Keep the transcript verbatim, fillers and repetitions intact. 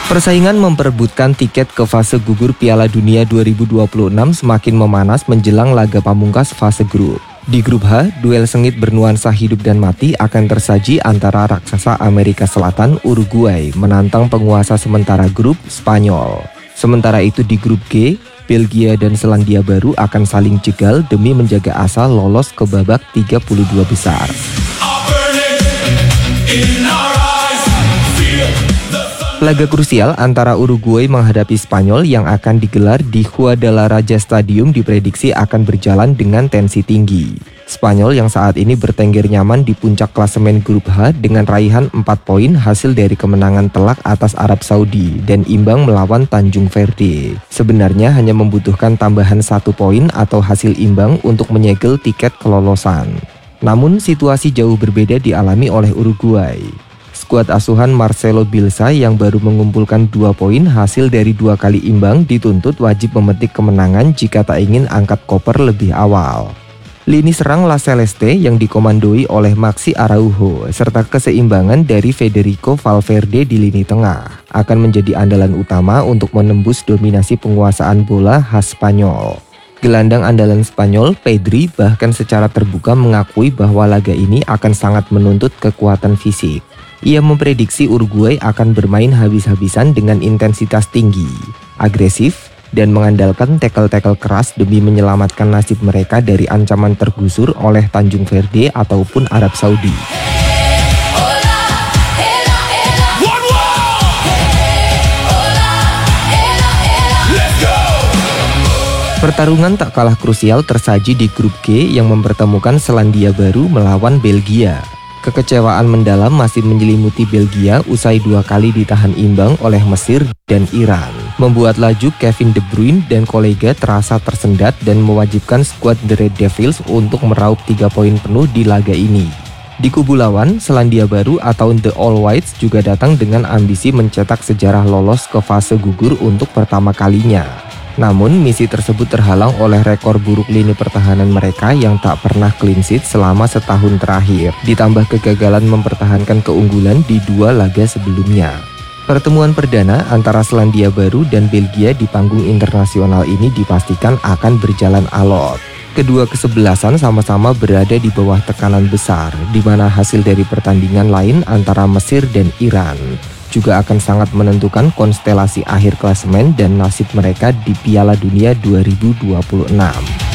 Persaingan memperebutkan tiket ke fase gugur Piala Dunia dua ribu dua puluh enam semakin memanas menjelang laga pamungkas fase grup. Di grup H, duel sengit bernuansa hidup dan mati akan tersaji antara raksasa Amerika Selatan Uruguay menantang penguasa sementara grup Spanyol. Sementara itu di grup G, Belgia dan Selandia Baru akan saling jegal demi menjaga asa lolos ke babak tiga puluh dua besar. Laga krusial antara Uruguay menghadapi Spanyol yang akan digelar di Guadalajara Stadium diprediksi akan berjalan dengan tensi tinggi. Spanyol yang saat ini bertengger nyaman di puncak klasemen grup H dengan raihan empat poin hasil dari kemenangan telak atas Arab Saudi dan imbang melawan Tanjung Verde. Sebenarnya hanya membutuhkan tambahan satu poin atau hasil imbang untuk menyegel tiket kelolosan. Namun situasi jauh berbeda dialami oleh Uruguay. Skuad asuhan Marcelo Bielsa yang baru mengumpulkan dua poin hasil dari dua kali imbang dituntut wajib memetik kemenangan jika tak ingin angkat koper lebih awal. Lini serang La Celeste yang dikomandoi oleh Maxi Araujo serta keseimbangan dari Federico Valverde di lini tengah akan menjadi andalan utama untuk menembus dominasi penguasaan bola khas Spanyol. Gelandang andalan Spanyol, Pedri, bahkan secara terbuka mengakui bahwa laga ini akan sangat menuntut kekuatan fisik. Ia memprediksi Uruguay akan bermain habis-habisan dengan intensitas tinggi, agresif, dan mengandalkan tackle-tackle keras demi menyelamatkan nasib mereka dari ancaman tergusur oleh Tanjung Verde ataupun Arab Saudi. Pertarungan tak kalah krusial tersaji di grup G yang mempertemukan Selandia Baru melawan Belgia. Kekecewaan mendalam masih menyelimuti Belgia usai dua kali ditahan imbang oleh Mesir dan Iran. Membuat laju Kevin De Bruyne dan kolega terasa tersendat dan mewajibkan skuad The Red Devils untuk meraup tiga poin penuh di laga ini. Di kubu lawan, Selandia Baru atau The All Whites juga datang dengan ambisi mencetak sejarah lolos ke fase gugur untuk pertama kalinya. Namun, misi tersebut terhalang oleh rekor buruk lini pertahanan mereka yang tak pernah clean sheet selama setahun terakhir, ditambah kegagalan mempertahankan keunggulan di dua laga sebelumnya. Pertemuan perdana antara Selandia Baru dan Belgia di panggung internasional ini dipastikan akan berjalan alot. Kedua kesebelasan sama-sama berada di bawah tekanan besar, di mana hasil dari pertandingan lain antara Mesir dan Iran juga akan sangat menentukan konstelasi akhir klasemen dan nasib mereka di Piala Dunia dua ribu dua puluh enam.